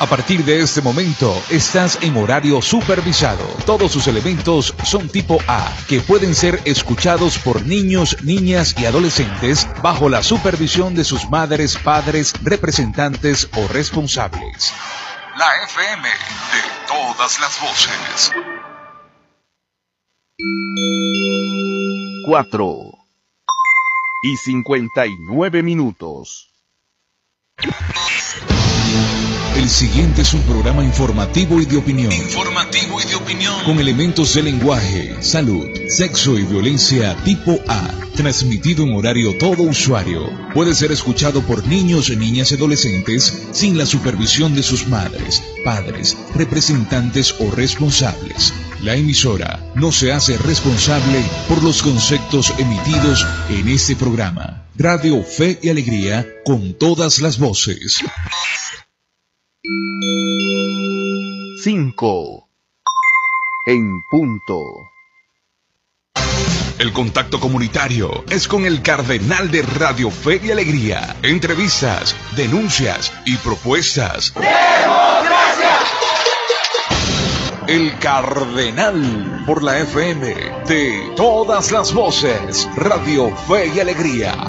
A partir de este momento, estás en horario supervisado. Todos sus elementos son tipo A, que pueden ser escuchados por niños, niñas y adolescentes bajo la supervisión de sus madres, padres, representantes o responsables. La FM de todas las voces. 4:59. El siguiente es un programa informativo y de opinión. Con elementos de lenguaje, salud, sexo y violencia tipo A. Transmitido en horario todo usuario. Puede ser escuchado por niños, niñas y adolescentes sin la supervisión de sus madres, padres, representantes o responsables. La emisora no se hace responsable por los conceptos emitidos en este programa. Radio Fe y Alegría con todas las voces. 5:00 en punto. El contacto comunitario es con el cardenal de Radio Fe y Alegría. Entrevistas, denuncias y propuestas. ¡Democracia! El cardenal por la FM de todas las voces. Radio Fe y Alegría.